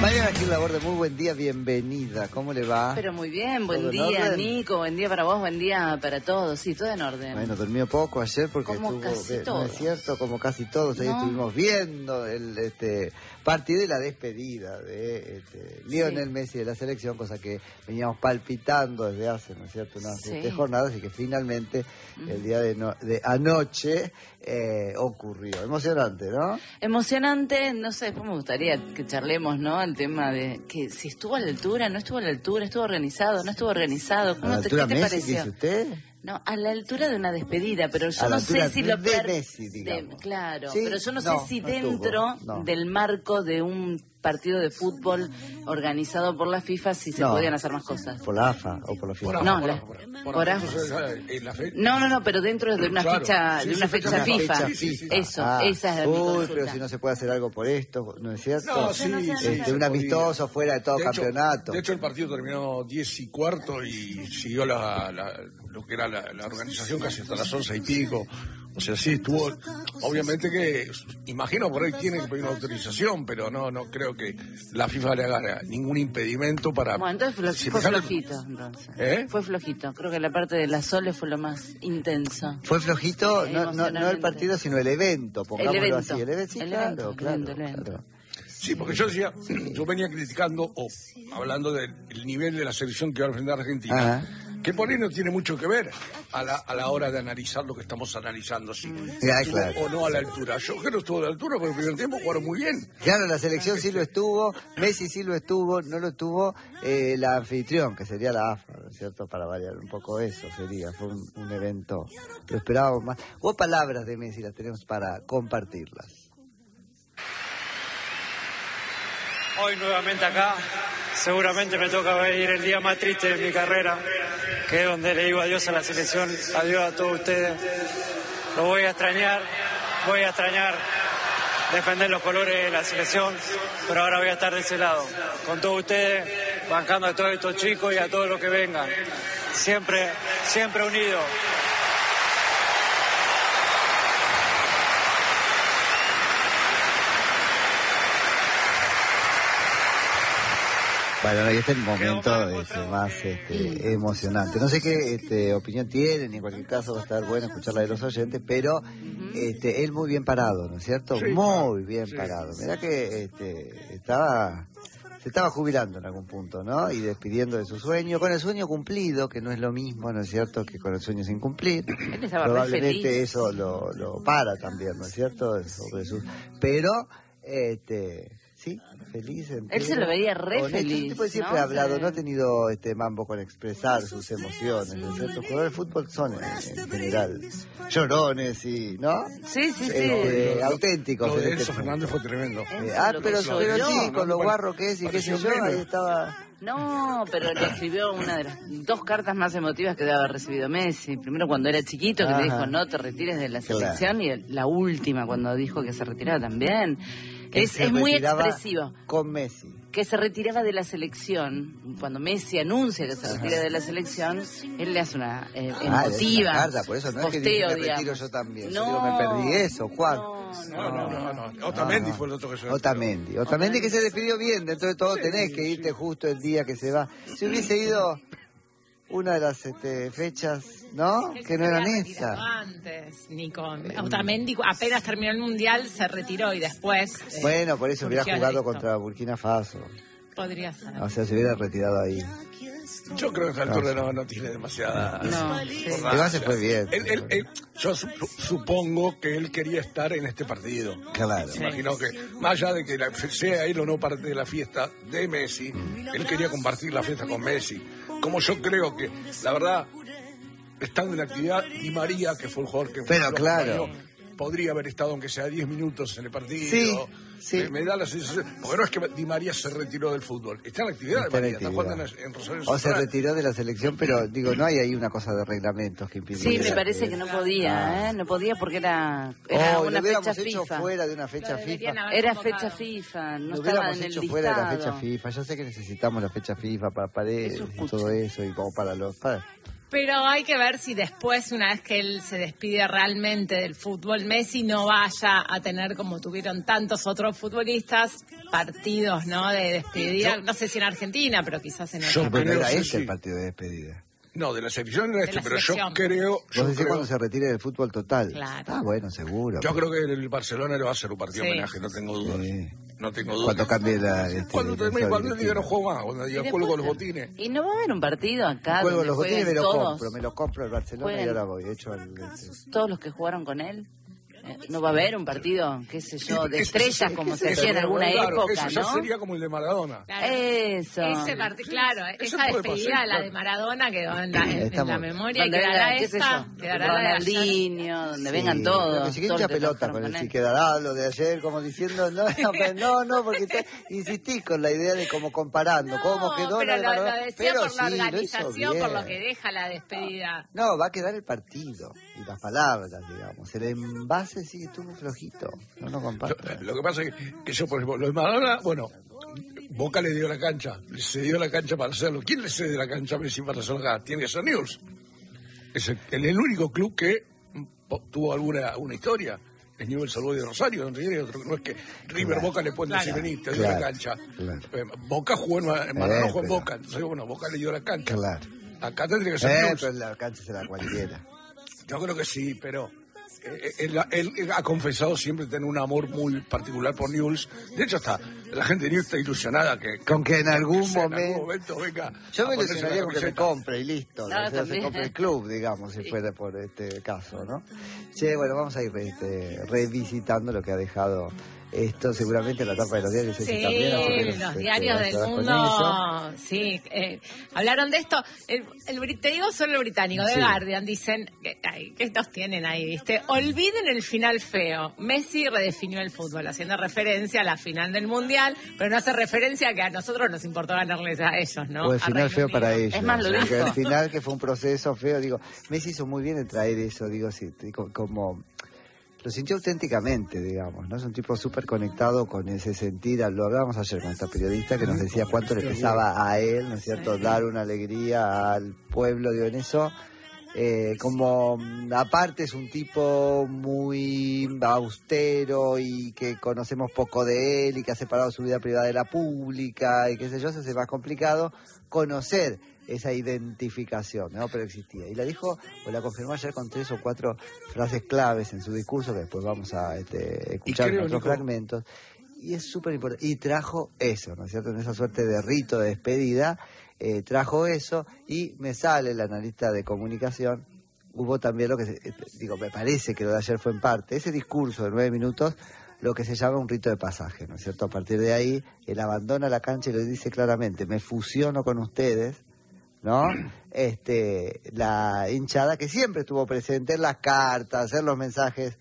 Mariana Gil Laborde, muy buen día, bienvenida. ¿Cómo le va? Pero muy bien, buen día, Nico, buen día para vos, buen día para todos. Sí, todo en orden. Bueno, durmió poco ayer porque como estuvo, casi ¿no todos. es cierto? Como casi todos, ahí estuvimos viendo el partido y la despedida de Lionel Messi de la selección, cosa que veníamos palpitando desde hace, ¿no es cierto?, unas 7 jornadas, y que finalmente el día de anoche ocurrió. Emocionante, ¿no? Emocionante, no sé, después me gustaría que charlemos, ¿no? El tema de que si estuvo a la altura, no estuvo a la altura, estuvo organizado, no estuvo organizado. ¿Cómo ¿Qué te Messi, pareció? ¿Dice usted? No, a la altura de una despedida, pero yo no sé si lo Messi, digamos. claro, ¿Sí? pero yo no sé si dentro del marco de un partido de fútbol organizado por la FIFA si se podían hacer más cosas. ¿Por la AFA o por la FIFA? Por AFA. No, pero dentro de una fecha, de una fecha FIFA. Eso, esa es mi consulta. Pero si no se puede hacer algo por esto, ¿no es cierto? No, sí, un amistoso fuera de todo campeonato. De hecho, el partido terminó 10:15 y siguió lo que era la organización casi hasta las 11 y pico. O sea, sí estuvo. Obviamente que, imagino por ahí tiene que pedir una autorización, pero no creo que la FIFA le haga ningún impedimento para. Bueno, entonces fue flojito, entonces. Fue flojito. Creo que la parte de la Sole fue lo más intenso. Fue flojito, no el partido, sino el evento, pongámoslo así. El evento, claro. Sí, porque yo venía criticando o hablando del nivel de la selección que va a enfrentar Argentina. Que por ahí no tiene mucho que ver a la hora de analizar lo que estamos analizando, si estuvo o no a la altura. Yo creo que estuvo a la altura, porque el primer tiempo jugaron muy bien. Claro, la selección sí lo estuvo, Messi sí lo estuvo, no lo estuvo la anfitrión, que sería la AFA, ¿no es cierto? Para variar un poco eso sería, fue un evento, lo esperábamos más. Hubo palabras de Messi, las tenemos para compartirlas. Hoy nuevamente acá, seguramente me toca vivir el día más triste de mi carrera, que es donde le digo adiós a la selección, adiós a todos ustedes. Lo voy a extrañar defender los colores de la selección, pero ahora voy a estar de ese lado, con todos ustedes, bancando a todos estos chicos y a todos los que vengan, siempre unidos. Bueno, y este es el momento más emocionante. No sé qué opinión tienen, y en cualquier caso va a estar bueno escucharla de los oyentes, pero él muy bien parado, ¿no es cierto? Sí, muy bien parado. Mirá que se estaba jubilando en algún punto, ¿no? Y despidiendo de su sueño, con el sueño cumplido, que no es lo mismo, ¿no es cierto?, que con el sueño sin cumplir. Probablemente eso lo para también, ¿no es cierto? Pero, sí, feliz. Él se lo veía re feliz. Tipo siempre ha hablado, no ha tenido mambo con expresar sus emociones, ¿no es cierto? Los jugadores de fútbol son en general llorones y, ¿no? Sí. Auténticos. Lo de Enzo Fernández fue tremendo. Pero sí, con lo guarro que es y qué sé yo, ahí estaba. No, pero le escribió una de las 2 cartas más emotivas que debe haber recibido Messi. Primero cuando era chiquito, que le dijo no te retires de la selección, y la última cuando dijo que se retiraba también. Es muy expresivo. Con Messi. Que se retiraba de la selección. Cuando Messi anuncia que se retira de la selección, él le hace una emotiva carta, por eso no posteo, es que me retiro yo también. No, yo me perdí eso, Juan. No. Otamendi fue el otro que se retiró. Otamendi que se despidió bien, dentro de todo tenés que irte justo el día que se va. Si hubiese ido una de las fechas, ¿no? Que no eran esas. Antes, Nico. Otamendi apenas terminó el Mundial, se retiró y después... bueno, por eso hubiera jugado contra Burkina Faso. Podría ser. O sea, se hubiera retirado ahí. Yo creo que a esta altura no tiene demasiada... Además se fue bien. Yo supongo que él quería estar en este partido. Claro. Imagino que, más allá de que sea él o no parte de la fiesta de Messi, él quería compartir la fiesta con Messi. Como yo creo que, la verdad, estando en actividad, Di María, que fue el jugador que fue... Pero claro. Podría haber estado, aunque sea 10 minutos en el partido. Sí. Me da la sensación, porque no es que Di María se retiró del fútbol, está en actividad de María, está jugando en Rosario Central. O se retiró de la selección, pero digo, no hay ahí una cosa de reglamentos que impiden. Sí, me parece que no podía, no podía porque era una fecha FIFA. Fuera de una fecha FIFA. Era fecha FIFA, no estaba en el listado. Fuera de la fecha FIFA. Yo sé que necesitamos la fecha FIFA para Paredes y todo eso, y como para los... Pero hay que ver si después, una vez que él se despide realmente del fútbol, Messi no vaya a tener, como tuvieron tantos otros futbolistas, partidos, ¿no? De despedida. No sé si en Argentina, pero quizás en Yo otro. Pero era sí, este sí. el partido de despedida. No, de la selección era De la pero selección. yo creo... Vos decís cuando se retire del fútbol total. Claro. Ah, bueno, seguro. Yo creo que el Barcelona le va a hacer un partido Sí. homenaje, no tengo dudas. Sí. No tengo dudas. Cuando cambie la... Cuando diga no juego más, cuando diga cuelgo con los botines. Y no va a haber un partido acá Juego donde los botines, jueguen me lo compro el Barcelona y Jueguen. ahora voy. Hecho al... todos los que jugaron con él. No va a haber un partido, qué sé yo, de Ese- estrellas como se ese- hacía en alguna claro, época, eso ya ¿no? sería como el de Maradona. Claro. Eso. Claro, Eso esa puede despedida, pasar, la de claro. Maradona quedó en la Estamos- memoria y Donde quedará venga, qué sé esta, yo, quedará la de ayer. Ronaldinho, donde Sí, vengan pero todos. que si todos hincha los que pelota trabajaron con el con si él. quedará lo de ayer, como diciendo, no, porque te insistís con la idea de como comparando, cómo quedó pero la de lo Maradona. decía Pero por la sí, lo hizo organización, por lo bien. que deja la despedida. No, va a quedar el partido y las palabras, digamos. El envase sigue tú muy flojito. No lo comparto. Lo que pasa es que yo, por ejemplo, lo de Maradona, bueno, Boca le dio la cancha, le cedió la cancha para hacerlo. ¿Quién le cede la cancha a Messi para hacerlo acá? Tiene que ser Newell's. Es el único club que tuvo alguna historia. Es Newell's Old Boys de Rosario, no es que River Boca le pueden decir vení, te dio la cancha. Claro. Boca jugó en Maradona jugó en pero- Boca, entonces bueno, Boca le dio la cancha. Claro. Acá tendría que ser Newell's. Pero la cancha será cualquiera. Yo creo que sí, pero él ha confesado siempre tener un amor muy particular por Newell's. De hecho, la gente de Newell's está ilusionada Con que en algún momento momento... venga. Yo me a ponerse ilusionaría la con que me camiseta. compre y listo. No, O sea, se también. compre el club, digamos, si fuera por este caso, ¿no? Che, bueno, vamos a ir revisitando lo que ha dejado esto, seguramente en la tapa de los diarios. Sí, Ceci, también, así que los diarios del con mundo, sí, hablaron de esto. Te digo solo el británico, The Sí. Guardian, dicen, ¿qué nos tienen ahí, viste? Olviden el final feo. Messi redefinió el fútbol, haciendo referencia a la final del Mundial, pero no hace referencia a que a nosotros nos importó ganarles a ellos, ¿no? O el A final Reino feo Unido. para ellos. Es más, lo Porque dijo. el final que fue un proceso feo, digo, Messi hizo muy bien en traer eso, digo, sí, como lo sintió auténticamente, digamos, ¿no? Es un tipo súper conectado con ese sentir, lo hablábamos ayer con esta periodista que nos decía cuánto le pesaba a él, ¿no es cierto?, dar una alegría al pueblo, digo, en eso. Como aparte es un tipo muy austero y que conocemos poco de él y que ha separado su vida privada de la pública y qué sé yo, se hace más complicado conocer esa identificación, ¿no? Pero existía. Y la dijo, o la confirmó ayer con 3 o 4 frases claves en su discurso, que después vamos a escuchar en creo, otros Nico, fragmentos. Y es súper importante. Y trajo eso, ¿no es cierto? En esa suerte de rito de despedida, trajo eso y me sale el analista de comunicación. Hubo también lo que, me parece que lo de ayer fue en parte, ese discurso de 9 minutos, lo que se llama un rito de pasaje, ¿no es cierto? A partir de ahí, él abandona la cancha y lo dice claramente, me fusiono con ustedes, ¿no? La hinchada que siempre estuvo presente en las cartas, en los mensajes,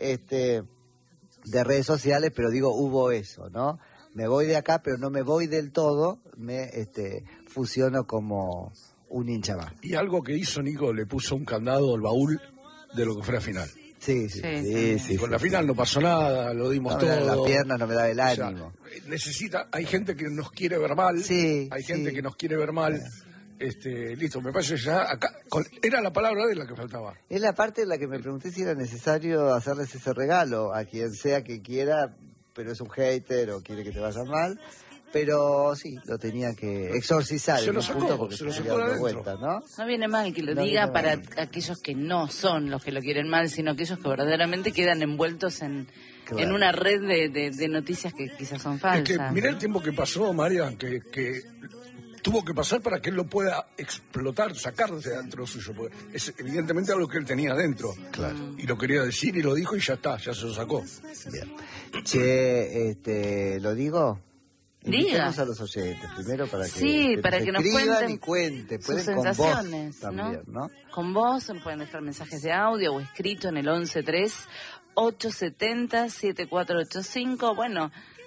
de redes sociales, pero digo, hubo eso, ¿no? Me voy de acá, pero no me voy del todo, me fusiono como un hincha más. Y algo que hizo Nico, le puso un candado al baúl de lo que fue la final. Sí. Con la final no pasó nada, lo dimos No, todo. las piernas no me da el O sea, ánimo. hay gente que nos quiere ver mal, Sí, hay gente sí. que nos quiere ver mal. Listo, me parece ya acá, era la palabra de la que faltaba. Es la parte en la que me pregunté si era necesario hacerles ese regalo a quien sea que quiera, pero es un hater o quiere que te vaya mal. Pero sí, lo tenía que exorcizar Se en lo un sacó, punto porque se lo estaría sacó de dando adentro. vuelta, ¿no? No viene mal que lo No diga viene para mal. aquellos que no son los que lo quieren mal, sino aquellos que verdaderamente quedan envueltos en Claro. una red de noticias que quizás son falsas. Es que mirá el tiempo que pasó, María, que tuvo que pasar para que él lo pueda explotar, sacar de adentro suyo. Porque es evidentemente algo que él tenía adentro. Claro. Y lo quería decir y lo dijo y ya está, ya se lo sacó. Bien. Che, ¿lo digo? Diga. Invitemos a los oyentes primero para que, Sí, para que nos escriban cuenten y sus pueden con sensaciones, voz también, ¿no? Con vos pueden dejar mensajes de audio o escrito en el 113 870 7485. Bueno,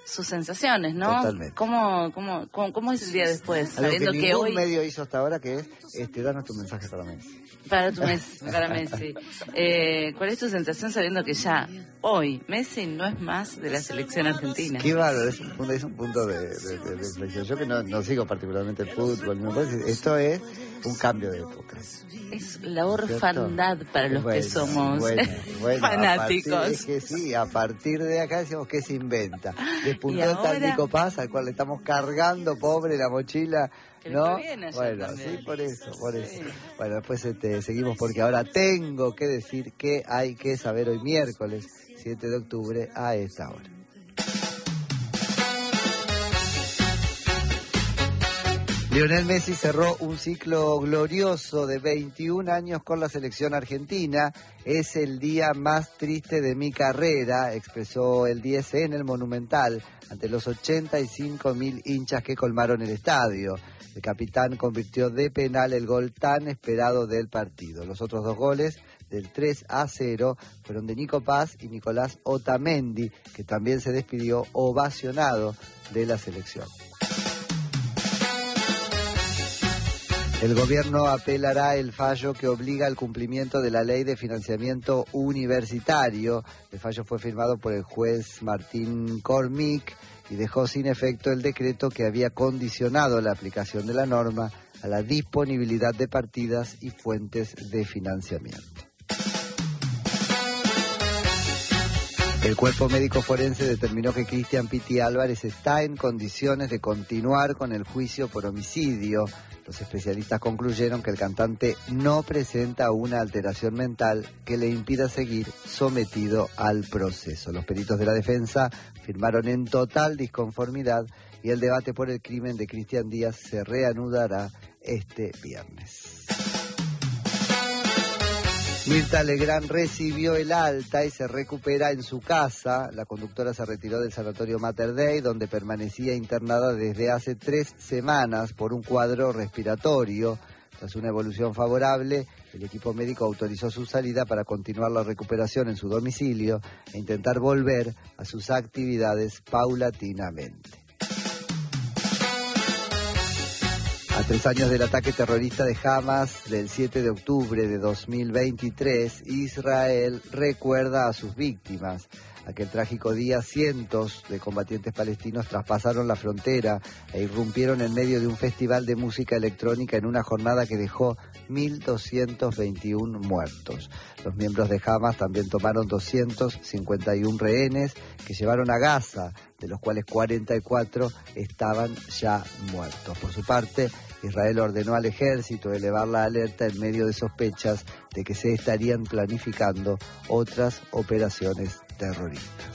sus sensaciones, ¿no? Totalmente. ¿Cómo es el día después? Algo Sabiendo que que ningún hoy... medio hizo hasta ahora, que es danos tu mensaje para Messi. Para Messi. ¿Cuál es tu sensación sabiendo que ya hoy Messi no es más de la selección argentina? Qué bárbaro, es un punto de reflexión. Yo que no sigo particularmente el fútbol, me parece, esto es un cambio de época. Es la orfandad para los que somos fanáticos. Es que sí, a partir de acá decimos que se inventa. Despuntó el tal Nico Paz, al cual le estamos cargando, pobre, la mochila. ¿No? Bueno, sí, por eso. Sí. Bueno, después seguimos porque ahora tengo que decir que hay que saber hoy miércoles 7 de octubre a esta hora. Lionel Messi cerró un ciclo glorioso de 21 años con la selección argentina. Es el día más triste de mi carrera, expresó el 10 en el Monumental ante los 85.000 hinchas que colmaron el estadio. El capitán convirtió de penal el gol tan esperado del partido. Los otros dos goles, del 3-0, fueron de Nico Paz y Nicolás Otamendi, que también se despidió ovacionado de la selección. El gobierno apelará el fallo que obliga al cumplimiento de la ley de financiamiento universitario. El fallo fue firmado por el juez Martín Cormick y dejó sin efecto el decreto que había condicionado la aplicación de la norma a la disponibilidad de partidas y fuentes de financiamiento. El cuerpo médico forense determinó que Cristian Piti Álvarez está en condiciones de continuar con el juicio por homicidio. Los especialistas concluyeron que el cantante no presenta una alteración mental que le impida seguir sometido al proceso. Los peritos de la defensa firmaron en total disconformidad y el debate por el crimen de Cristian Díaz se reanudará este viernes. Mirta Legrand recibió el alta y se recupera en su casa. La conductora se retiró del sanatorio Mater Dei, donde permanecía internada desde hace 3 semanas por un cuadro respiratorio. Tras una evolución favorable, el equipo médico autorizó su salida para continuar la recuperación en su domicilio e intentar volver a sus actividades paulatinamente. A 3 años del ataque terrorista de Hamas del 7 de octubre de 2023, Israel recuerda a sus víctimas. Aquel trágico día, cientos de combatientes palestinos traspasaron la frontera e irrumpieron en medio de un festival de música electrónica en una jornada que dejó 1.221 muertos. Los miembros de Hamas también tomaron 251 rehenes que llevaron a Gaza, de los cuales 44 estaban ya muertos. Por su parte, Israel ordenó al ejército elevar la alerta en medio de sospechas de que se estarían planificando otras operaciones terroristas.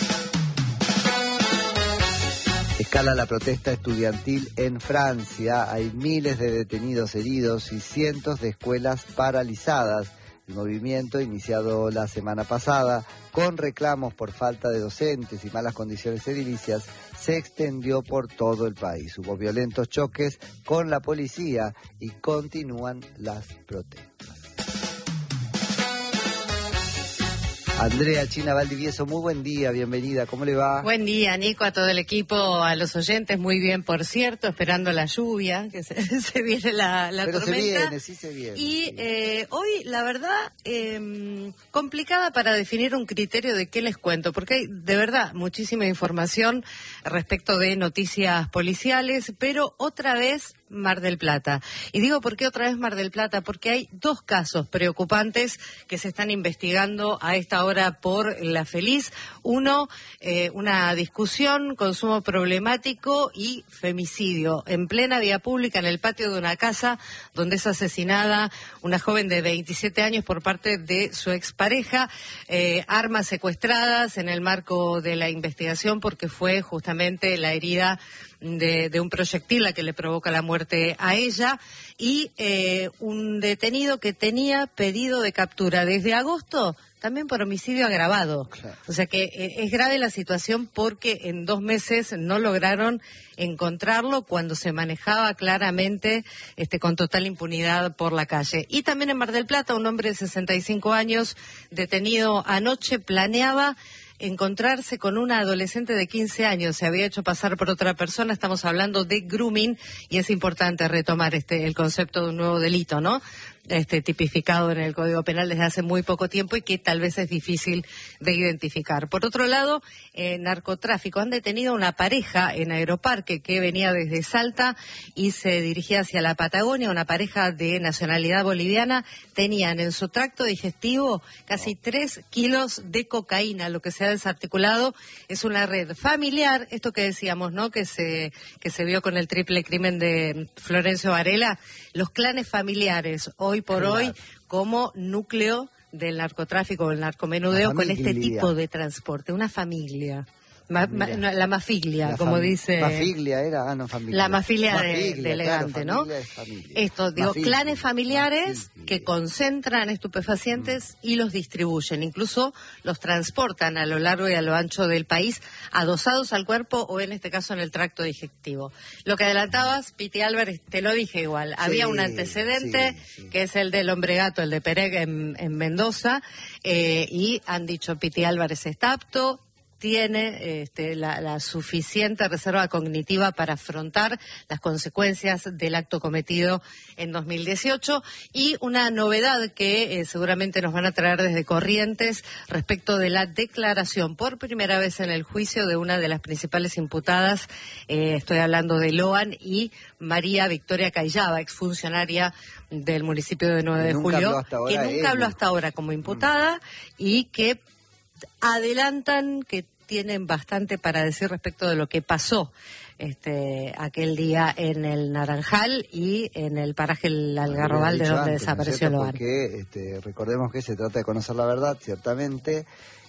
Escala la protesta estudiantil en Francia. Hay miles de detenidos heridos y cientos de escuelas paralizadas. El movimiento, iniciado la semana pasada, con reclamos por falta de docentes y malas condiciones edilicias, se extendió por todo el país. Hubo violentos choques con la policía y continúan las protestas. Andrea China Valdivieso, muy buen día, bienvenida, ¿cómo le va? Buen día, Nico, a todo el equipo, a los oyentes, muy bien, por cierto, esperando la lluvia, que se viene la Pero tormenta. se viene. Y sí. Hoy, la verdad, complicada para definir un criterio de qué les cuento, porque hay, de verdad, muchísima información respecto de noticias policiales, pero otra vez Mar del Plata. Y digo, ¿por qué otra vez Mar del Plata? Porque hay 2 casos preocupantes que se están investigando a esta hora por La Feliz. Uno, una discusión, consumo problemático y femicidio en plena vía pública en el patio de una casa donde es asesinada una joven de 27 años por parte de su expareja. Armas secuestradas en el marco de la investigación porque fue justamente la herida de un proyectil la que le provoca la muerte a ella, y un detenido que tenía pedido de captura desde agosto también por homicidio agravado. Claro. O sea que es grave la situación porque en 2 meses no lograron encontrarlo cuando se manejaba claramente con total impunidad por la calle. Y también en Mar del Plata, un hombre de 65 años detenido anoche planeaba encontrarse con una adolescente de 15 años, se había hecho pasar por otra persona. Estamos hablando de grooming y es importante retomar el concepto de un nuevo delito, ¿no? Tipificado en el Código Penal desde hace muy poco tiempo y que tal vez es difícil de identificar. Por otro lado, narcotráfico. Han detenido a una pareja en Aeroparque que venía desde Salta y se dirigía hacia la Patagonia, una pareja de nacionalidad boliviana. Tenían en su tracto digestivo casi 3 kilos de cocaína. Lo que se ha desarticulado es una red familiar, esto que decíamos, ¿no? Que se vio con el triple crimen de Florencio Varela. Los clanes familiares, hoy por hoy, como núcleo del narcotráfico, el narcomenudeo, con este tipo de transporte, una familia. La mafilia, como dice. Mafilia era, no familia. La mafilia de elegante, claro, ¿no? Esto, clanes familiares que concentran estupefacientes y los distribuyen, incluso los transportan a lo largo y a lo ancho del país, adosados al cuerpo o en este caso en el tracto digestivo. Lo que adelantabas, Piti Álvarez, te lo dije igual, había un antecedente que es el del hombre gato, el de Pereg en Mendoza, y han dicho Piti Álvarez está apto, tiene la suficiente reserva cognitiva para afrontar las consecuencias del acto cometido en 2018 y una novedad que seguramente nos van a traer desde Corrientes respecto de la declaración por primera vez en el juicio de una de las principales imputadas, estoy hablando de Loan y María Victoria Cayaba, exfuncionaria del municipio de 9 de Julio, que nunca habló hasta ahora como imputada y que adelantan que tienen bastante para decir respecto de lo que pasó aquel día en el Naranjal y en el paraje El Algarrobal, de donde desapareció Loan. Porque recordemos que se trata de conocer la verdad, ciertamente,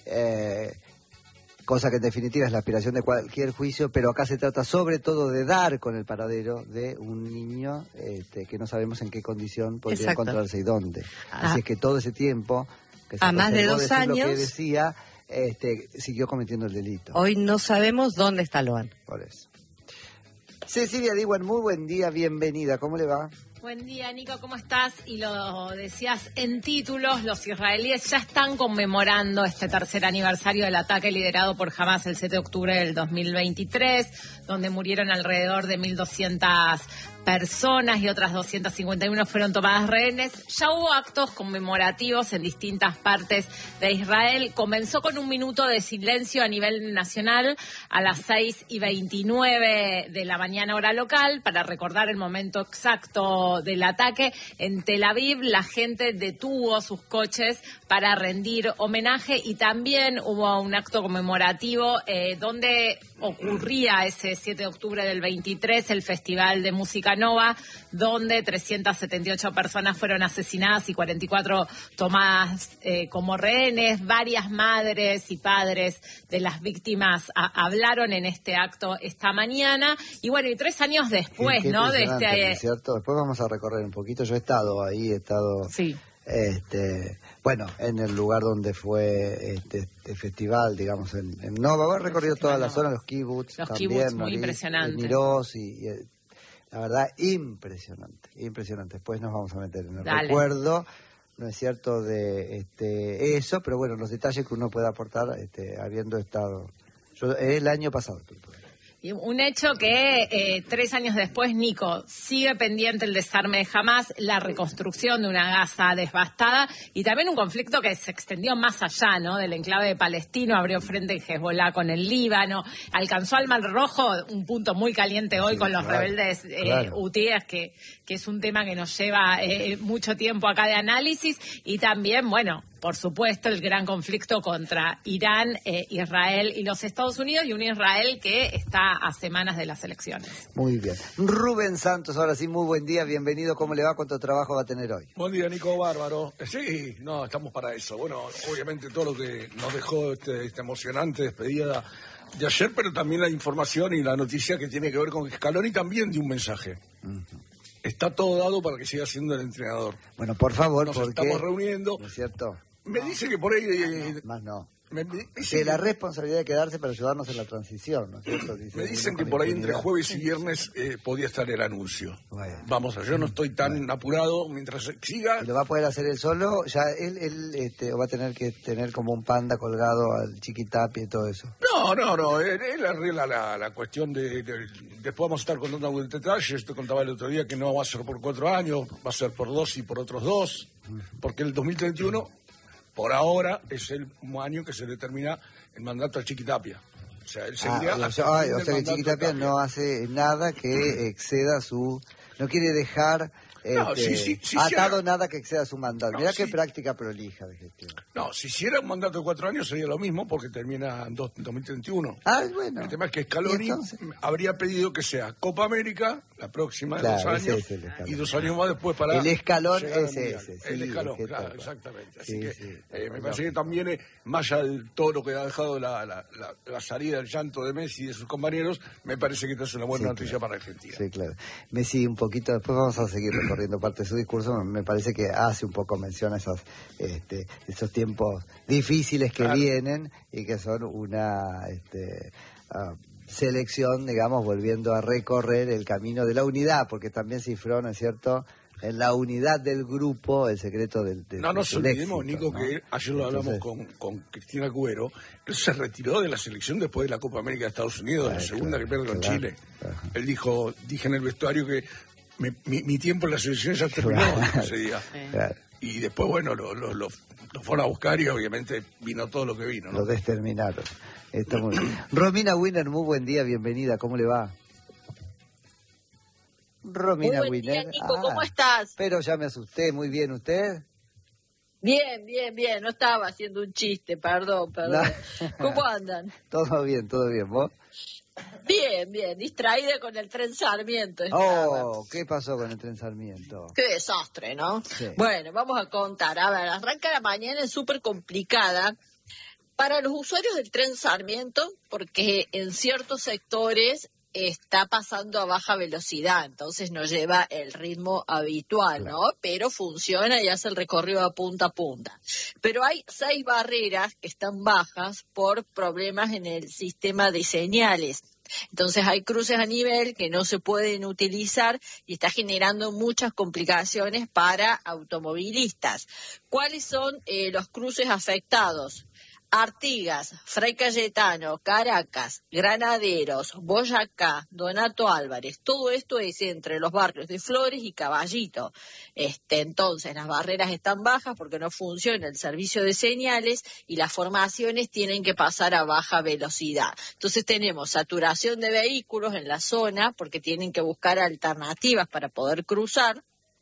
cosa que en definitiva es la aspiración de cualquier juicio, pero acá se trata sobre todo de dar con el paradero de un niño que no sabemos en qué condición podría encontrarse y dónde. Así es que todo ese tiempo que se a más de 2 años lo que decía, siguió cometiendo el delito. Hoy no sabemos dónde está Loan. Por eso. Cecilia Diwan, muy buen día, bienvenida, ¿cómo le va? Buen día, Nico, ¿cómo estás? Y lo decías en títulos, los israelíes ya están conmemorando este tercer aniversario del ataque liderado por Hamás el 7 de octubre del 2023, donde murieron alrededor de 1.200 personas y otras 251 fueron tomadas rehenes. Ya hubo actos conmemorativos en distintas partes de Israel. Comenzó con 1 minuto de silencio a nivel nacional a las 6:29 de la mañana hora local para recordar el momento exacto del ataque. En Tel Aviv la gente detuvo sus coches para rendir homenaje y también hubo un acto conmemorativo donde ocurría ese 7 de octubre del 23 el Festival de Música Nova, donde 378 personas fueron asesinadas y 44 tomadas como rehenes. Varias madres y padres de las víctimas hablaron en este acto esta mañana. Y bueno, y 3 años después, qué ¿no? ¿Cierto? Después vamos a recorrer un poquito. Yo he estado ahí, Sí. Bueno, en el lugar donde fue este festival, digamos, en Nova. He recorrido toda la zona, los kibbutz Los también, kibbutz, muy impresionante. Niroz y la verdad, impresionante. Después nos vamos a meter en el recuerdo, ¿no es cierto?, de eso, pero bueno, los detalles que uno puede aportar habiendo estado. El año pasado. Y un hecho que 3 años después, Nico, sigue pendiente el desarme de Hamás, la reconstrucción de una Gaza devastada y también un conflicto que se extendió más allá, ¿no?, del enclave palestino, abrió frente en Hezbollah con el Líbano, alcanzó al Mar Rojo, un punto muy caliente hoy con los rebeldes hutíes, que es un tema que nos lleva mucho tiempo acá de análisis, y también, bueno, por supuesto, el gran conflicto contra Irán, Israel y los Estados Unidos, y un Israel que está a semanas de las elecciones. Muy bien. Rubén Santos, ahora sí, muy buen día, bienvenido. ¿Cómo le va? ¿Cuánto trabajo va a tener hoy? Buen día, Nico, bárbaro. Sí, no, estamos para eso. Bueno, obviamente todo lo que nos dejó esta emocionante despedida de ayer, pero también la información y la noticia que tiene que ver con Scaloni también de un mensaje. Está todo dado para que siga siendo el entrenador. Bueno, por favor, nos estamos reuniendo. ¿No es cierto? Me dice que por ahí... Más no. que la responsabilidad de quedarse para ayudarnos en la transición, ¿no es cierto? Me dicen que por ahí entre jueves y viernes podía estar el anuncio. Bueno. Vamos, yo no estoy tan apurado mientras siga. ¿Y lo va a poder hacer él solo? Ya él va a tener que tener como un panda colgado al Chiquitapia y todo eso. No, él arregla la cuestión después vamos a estar contando algún detalle. Yo te contaba el otro día que no va a ser por 4 años, va a ser por 2 y por otros 2, porque el 2031, por ahora, es el año que se determina el mandato al Chiquitapia. O sea, él seguirá o sea que Chiquitapia no hace nada que exceda su... No quiere dejar atado nada que exceda su mandato. Mirá qué práctica prolija de gestión. No, si hiciera un mandato de 4 años sería lo mismo porque termina en 2031. Bueno. El tema es que Scaloni habría pedido que sea Copa América, la próxima de 2 años, y 2 años más después para... El escalón es ese. El escalón, claro, exactamente. Así me parece que también, más allá de todo lo que ha dejado la salida, el llanto de Messi y de sus compañeros, me parece que esta es una buena noticia para Argentina. Sí, claro. Messi un poquito, después vamos a seguir recorriendo parte de su discurso, me parece que hace un poco mención a esos tiempos difíciles que vienen y que son una selección, digamos, volviendo a recorrer el camino de la unidad, porque también cifró, ¿no es cierto?, en la unidad del grupo el secreto del no nos olvidemos, éxito, Nico, ¿no? Que ayer lo hablamos con Cristina Cubero. Él se retiró de la selección después de la Copa América de Estados Unidos, la segunda que pierde con Chile. Él dije en el vestuario que mi tiempo en la selección ya terminó ese día. Y después, bueno, lo fueron a buscar y obviamente vino todo lo que vino, ¿no? Lo desterminaron. Está muy bien. Romina Winner, muy buen día, bienvenida, ¿cómo le va? Romina muy buen Winner. día, Nico, ¿cómo estás? Pero ya me asusté, muy bien, ¿usted? Bien, no estaba haciendo un chiste, perdón. No. ¿Cómo andan? Todo bien, ¿vos? Bien, distraída con el tren Sarmiento. ¿Qué pasó con el tren Sarmiento? Qué desastre, ¿no? Sí. Bueno, vamos a contar. A ver, arranca la mañana, es súper complicada para los usuarios del tren Sarmiento, porque en ciertos sectores está pasando a baja velocidad, entonces no lleva el ritmo habitual, ¿no? Pero funciona y hace el recorrido de punta a punta. Pero hay 6 barreras que están bajas por problemas en el sistema de señales. Entonces hay cruces a nivel que no se pueden utilizar y está generando muchas complicaciones para automovilistas. ¿Cuáles son los cruces afectados? Artigas, Fray Cayetano, Caracas, Granaderos, Boyacá, Donato Álvarez, todo esto es entre los barrios de Flores y Caballito. Entonces las barreras están bajas porque no funciona el servicio de señales y las formaciones tienen que pasar a baja velocidad. Entonces tenemos saturación de vehículos en la zona porque tienen que buscar alternativas para poder cruzar.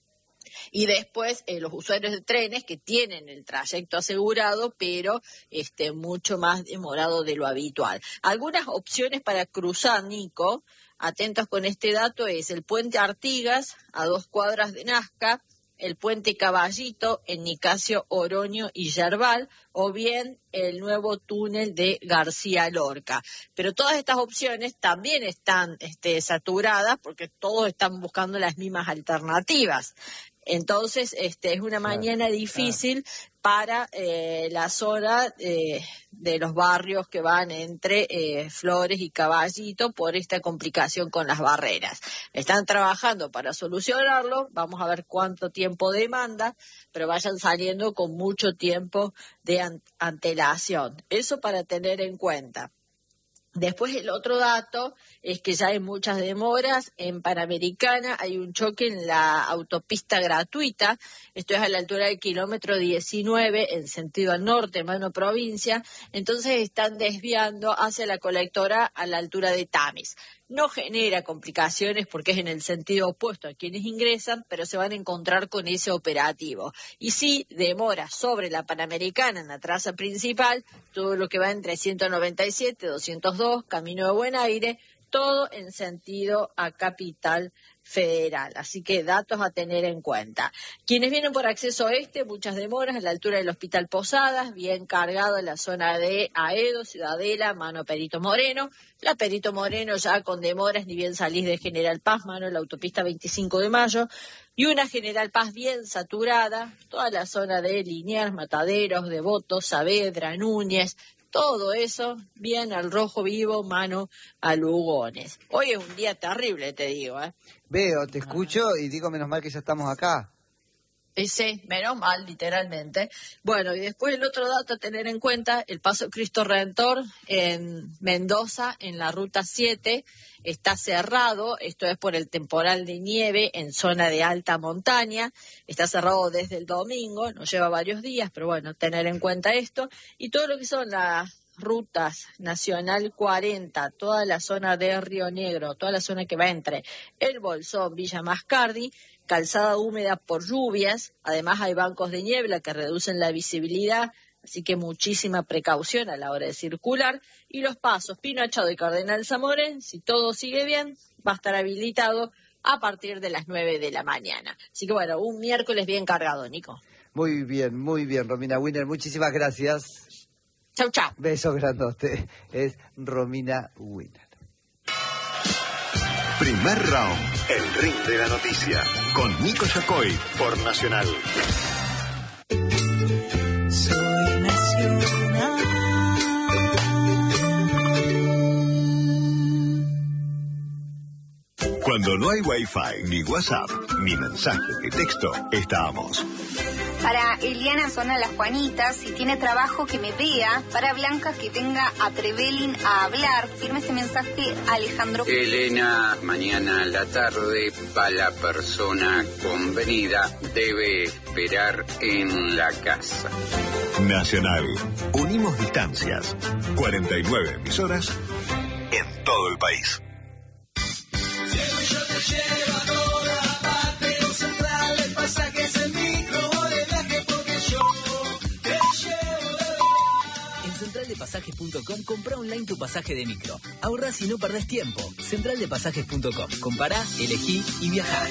Y después los usuarios de trenes que tienen el trayecto asegurado, pero mucho más demorado de lo habitual. Algunas opciones para cruzar, Nico, atentos con este dato, es el puente Artigas, a 2 cuadras de Nazca, el puente Caballito en Nicasio, Oroño y Yerbal, o bien el nuevo túnel de García Lorca. Pero todas estas opciones también están saturadas porque todos están buscando las mismas alternativas. Entonces, es una mañana difícil para la zona de los barrios que van entre Flores y Caballito por esta complicación con las barreras. Están trabajando para solucionarlo, vamos a ver cuánto tiempo demanda, pero vayan saliendo con mucho tiempo de antelación. Eso para tener en cuenta. Después el otro dato es que ya hay muchas demoras. En Panamericana hay un choque en la autopista gratuita, esto es a la altura del kilómetro 19 en sentido al norte, Mano Provincia, entonces están desviando hacia la colectora a la altura de Tames. No genera complicaciones porque es en el sentido opuesto a quienes ingresan, pero se van a encontrar con ese operativo. Y sí, demora sobre la Panamericana en la traza principal, todo lo que va entre 197, 202, Camino de Buen Aire, todo en sentido a Capital Federal. Así que datos a tener en cuenta. Quienes vienen por acceso oeste, muchas demoras a la altura del Hospital Posadas, bien cargado en la zona de Aedo, Ciudadela, Mano Perito Moreno. La Perito Moreno ya con demoras, ni bien salís de General Paz, mano la autopista 25 de Mayo. Y una General Paz bien saturada, toda la zona de Liniers, Mataderos, Devoto, Saavedra, Núñez, todo eso bien al rojo vivo, mano a Lugones. Hoy es un día terrible, te digo, Veo, te escucho y digo, menos mal que ya estamos acá. Sí, menos mal, literalmente. Bueno, y después el otro dato a tener en cuenta, el Paso Cristo Redentor en Mendoza, en la Ruta 7, está cerrado, esto es por el temporal de nieve en zona de alta montaña, está cerrado desde el domingo, nos lleva varios días, pero bueno, tener en cuenta esto, y todo lo que son las rutas Nacional 40, toda la zona de Río Negro, toda la zona que va entre El Bolsón, Villa Mascardi, calzada húmeda por lluvias, además hay bancos de niebla que reducen la visibilidad, así que muchísima precaución a la hora de circular, y los pasos Pino Achado y Cardenal Zamorén, si todo sigue bien, va a estar habilitado a partir de las 9 de la mañana. Así que bueno, un miércoles bien cargado, Nico. Muy bien, Romina Winner, muchísimas gracias. Chau, chau. Besos grandote. Es Romina Winner. Primer round, el ring de la noticia, con Nico Yacoy por Nacional. Soy Nacional. Cuando no hay Wi-Fi, ni WhatsApp, ni mensaje de texto, estábamos. Para Eliana Zona Las Juanitas, si tiene trabajo que me vea. Para Blanca, que venga a Trevelin a hablar. Firme este mensaje, Alejandro. Elena, mañana a la tarde, para la persona convenida, debe esperar en la casa. Nacional. Unimos distancias. 49 emisoras en todo el país. Centraldepasajes.com, compra online tu pasaje de micro. Ahorrás y no perdés tiempo. Centraldepasajes.com. Compará, elegí y viajá.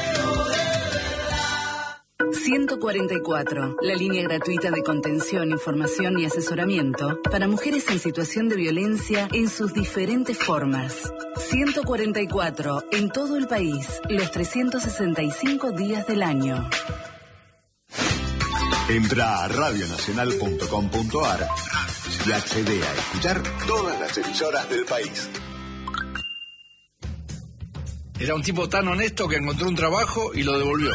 144, la línea gratuita de contención, información y asesoramiento para mujeres en situación de violencia en sus diferentes formas. 144, en todo el país, los 365 días del año. Entra a radionacional.com.ar y accede a escuchar todas las emisoras del país. Era un tipo tan honesto que encontró un trabajo y lo devolvió.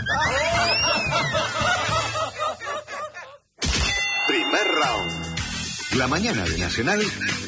Primer round. La mañana de Nacional